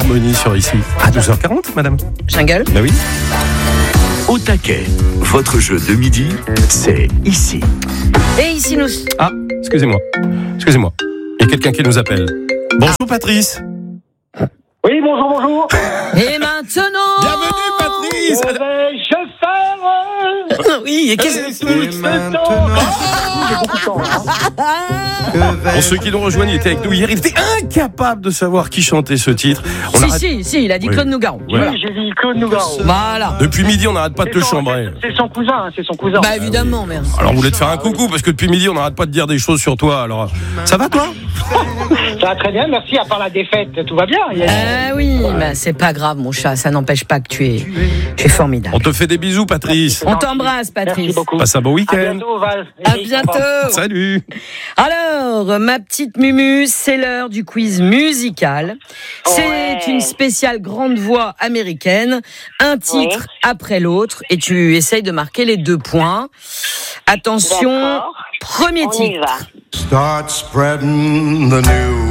Harmonie sur ici. À 12h40, madame. Jungle. Bah oui. Au taquet, votre jeu de midi, c'est ici. Et ici nous... Ah, excusez-moi. Il y a quelqu'un qui nous appelle. Bonjour Patrice. Oui, bonjour. Et maintenant... Bienvenue Patrice. Que vais-je faire? Oui, et qu'est-ce que... J'ai beaucoup de temps, hein. Pour ceux qui nous rejoignent, il était avec nous hier. Il était incapable de savoir qui chantait ce titre. Si, il a dit Oui. Claude Nougaro. Ouais. Oui, j'ai dit Claude Nougaro. Voilà. Depuis midi, on n'arrête pas de te chambrer. C'est son cousin. Bah évidemment, merde. Alors, on voulait te faire un coucou parce que depuis midi, on n'arrête pas de dire des choses sur toi. Alors, ça va toi? Ça va très bien, merci. À part la défaite, tout va bien. Ah oui, bah c'est pas grave, mon chat. Ça n'empêche pas que tu es formidable. On te fait des bisous, Patrice. On t'embrasse, Merci Patrice. beaucoup. Passe un bon À week-end. bientôt, Val. À bientôt. Salut. Alors, ma petite Mumu, c'est l'heure du quiz musical. C'est une spéciale grande voix américaine, un titre après l'autre, et tu essayes de marquer les 2 points. Attention, D'accord. premier On y titre. va. Start spreading the news.